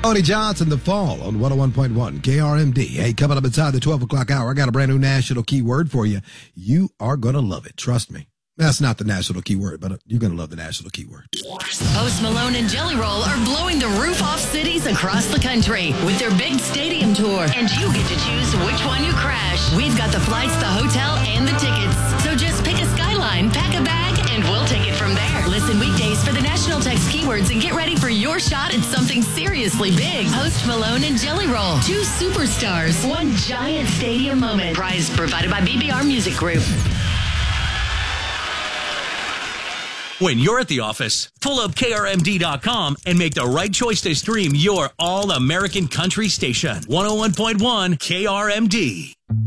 Tony Johnson, The Fall on 101.1 KRMD. Hey, coming up inside the 12 o'clock hour, I got a brand new national keyword for you. You are going to love it. Trust me. That's not the national keyword, but you're going to love the national keyword. Post Malone and Jelly Roll are blowing the roof off cities across the country with their big stadium tour. And you get to choose which one you crash. We've got the flights, the hotel, and the tickets. So just pick a skyline, pack a bag, and we'll take it from there. Listen weekdays for the national text keywords and get ready for your shot at something seriously big. Post Malone and Jelly Roll. 2 superstars. 1 giant stadium moment. Prize provided by BBR Music Group. When you're at the office, pull up KRMD.com and make the right choice to stream your all-American country station. 101.1 KRMD.